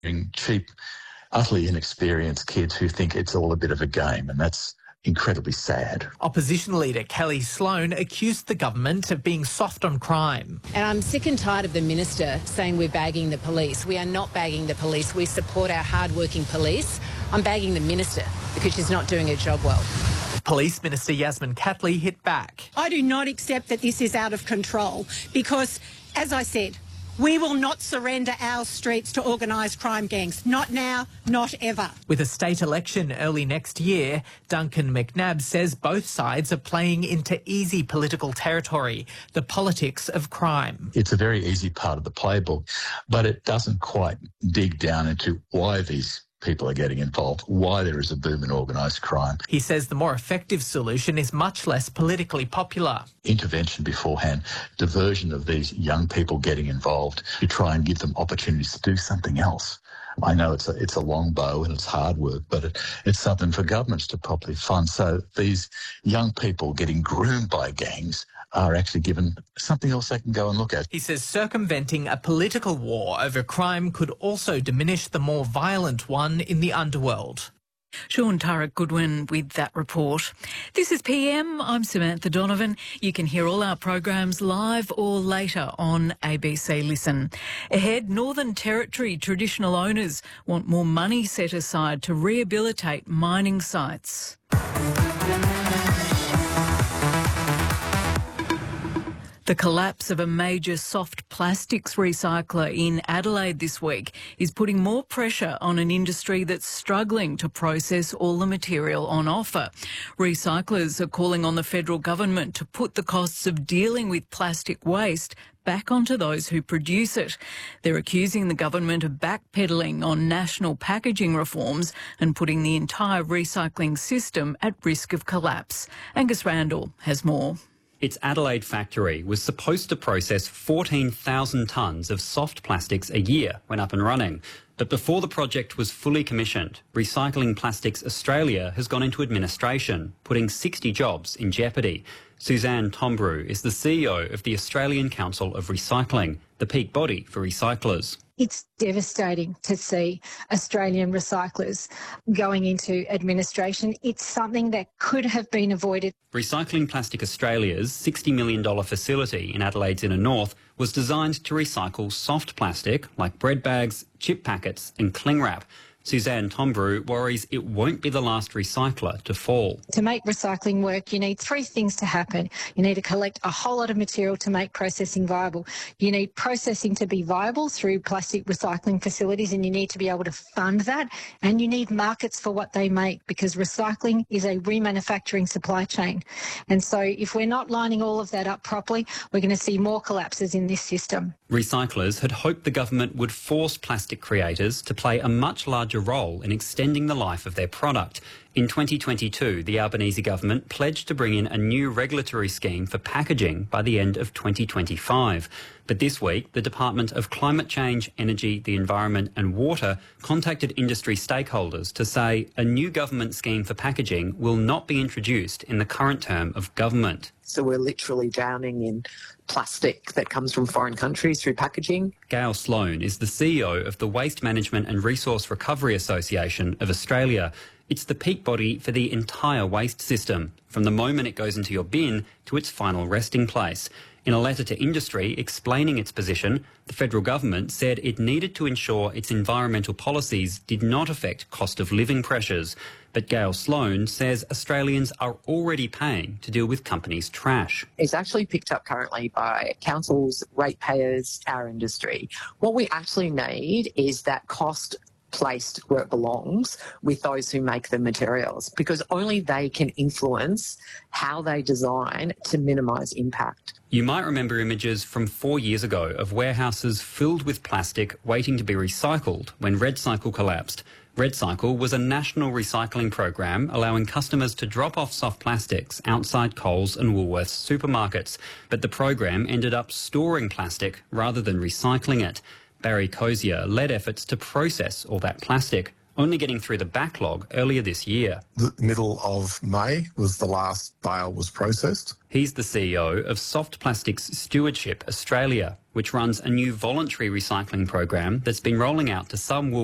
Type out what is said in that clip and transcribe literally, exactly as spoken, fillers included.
cheap, utterly inexperienced kids who think it's all a bit of a game, and that's incredibly sad. Opposition leader Kelly Sloan accused the government of being soft on crime. And I'm sick and tired of the minister saying we're bagging the police. We are not bagging the police. We support our hard-working police. I'm bagging the minister because she's not doing her job well. Police Minister Yasmin Catley hit back. I do not accept that this is out of control because, as I said, we will not surrender our streets to organised crime gangs. Not now, not ever. With a state election early next year, Duncan McNabb says both sides are playing into easy political territory, the politics of crime. It's a very easy part of the playbook, but it doesn't quite dig down into why these people are getting involved, why there is a boom in organised crime. He says the more effective solution is much less politically popular. Intervention beforehand, diversion of these young people getting involved to try and give them opportunities to do something else. I know it's a, it's a long bow and it's hard work, but it, it's something for governments to properly fund. So these young people getting groomed by gangs are actually given something else they can go and look at. He says circumventing a political war over crime could also diminish the more violent one in the underworld. Sean Turek Goodwin with that report. This is P M. I'm Samantha Donovan. You can hear all our programs live or later on A B C Listen. Ahead, Northern Territory traditional owners want more money set aside to rehabilitate mining sites. The collapse of a major soft plastics recycler in Adelaide this week is putting more pressure on an industry that's struggling to process all the material on offer. Recyclers are calling on the federal government to put the costs of dealing with plastic waste back onto those who produce it. They're accusing the government of backpedalling on national packaging reforms and putting the entire recycling system at risk of collapse. Angus Randall has more. Its Adelaide factory was supposed to process fourteen thousand tonnes of soft plastics a year when up and running. But before the project was fully commissioned, Recycling Plastics Australia has gone into administration, putting sixty jobs in jeopardy. Suzanne Tombrew is the C E O of the Australian Council of Recycling, the peak body for recyclers. It's devastating to see Australian recyclers going into administration. It's something that could have been avoided. Recycling Plastic Australia's sixty million dollars facility in Adelaide's inner north was designed to recycle soft plastic like bread bags, chip packets and cling wrap. Suzanne Tombrew worries it won't be the last recycler to fall. To make recycling work, you need three things to happen. You need to collect a whole lot of material to make processing viable. You need processing to be viable through plastic recycling facilities, and you need to be able to fund that. And you need markets for what they make, because recycling is a remanufacturing supply chain. And so if we're not lining all of that up properly, we're going to see more collapses in this system. Recyclers had hoped the government would force plastic creators to play a much larger role in extending the life of their product. In twenty twenty-two, the Albanese government pledged to bring in a new regulatory scheme for packaging by the end of twenty twenty-five. But this week, the Department of Climate Change, Energy, the Environment and Water contacted industry stakeholders to say a new government scheme for packaging will not be introduced in the current term of government. So we're literally drowning in plastic that comes from foreign countries through packaging. Gail Sloan is the C E O of the Waste Management and Resource Recovery Association of Australia. It's the peak body for the entire waste system, from the moment it goes into your bin to its final resting place. In a letter to industry explaining its position, the federal government said it needed to ensure its environmental policies did not affect cost of living pressures. But Gail Sloan says Australians are already paying to deal with companies' trash. It's actually picked up currently by councils, ratepayers, our industry. What we actually need is that cost placed where it belongs with those who make the materials, because only they can influence how they design to minimise impact. You might remember images from four years ago of warehouses filled with plastic waiting to be recycled when RedCycle collapsed. RedCycle was a national recycling program allowing customers to drop off soft plastics outside Coles and Woolworths supermarkets, but the program ended up storing plastic rather than recycling it. Barry Cozier led efforts to process all that plastic, only getting through the backlog earlier this year. The middle of May was the last bale was processed. He's the C E O of Soft Plastics Stewardship Australia, which runs a new voluntary recycling program that's been rolling out to some